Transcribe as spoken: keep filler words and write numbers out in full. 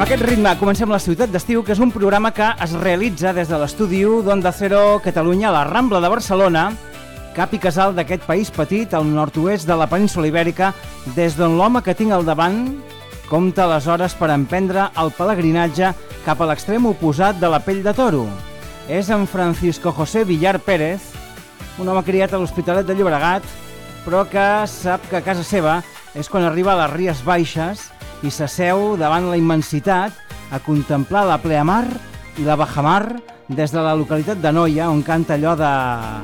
Amb aquest ritme comencem La Ciutat d'Estiu, que és un programa que es realitza des de l'estudi d'Onda Cero Catalunya a la Rambla de Barcelona, cap i casal d'aquest país petit al nord-oest de la península Ibèrica, des d'on l'home que tinc al davant compta les hores per emprendre el pelegrinatge cap a l'extrem oposat de la Pell de Toro. És en Francisco José Villar Pérez, un home criat a l'Hospitalet de Llobregat, però que sap que a casa seva és quan arriba a les Ries Baixes i s'asseu davant la immensitat a contemplar la pleamar i la bajamar des de la localitat de Noia, on canta allò de